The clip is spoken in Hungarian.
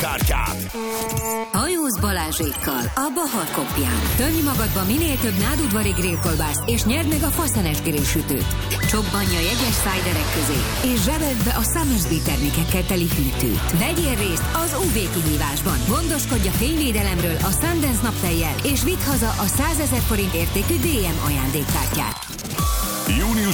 ajándékkártyát. Hajóz Balázsékkal a Bahar Kopján. Tölj magadba minél több nádudvari grillkolbászt, és nyerd meg a faszenes grillsütőt. Csobbanja jegyes szájderek közé, és zsebeld be a Summersby termékekkel teli hűtőt. Vegyél részt az UV kihívásban. Gondoskodj a fényvédelemről a Sundance naptejjel, és vidd haza a 100 000 forint értékű DM ajándékkártyát. Június